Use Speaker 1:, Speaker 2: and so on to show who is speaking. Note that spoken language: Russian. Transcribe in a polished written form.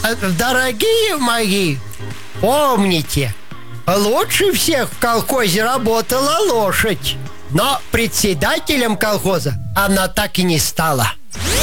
Speaker 1: Дорогие мои, помните, лучше всех в колхозе работала лошадь. Но председателем колхоза она так и не стала.